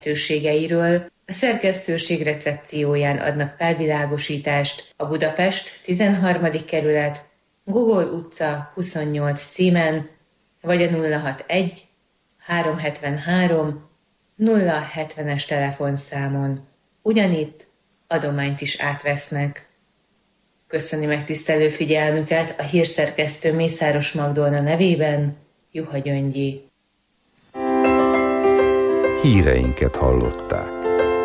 lehetőségeiről. A szerkesztőség recepcióján adnak felvilágosítást a Budapest 13. kerület, Gogol utca 28 címen, vagy a 061 373 070-es telefonszámon. Ugyanitt adományt is átvesznek. Köszöni megtisztelő figyelmüket a hírszerkesztő Mészáros Magdolna nevében, Juha Gyöngyi. Híreinket hallották.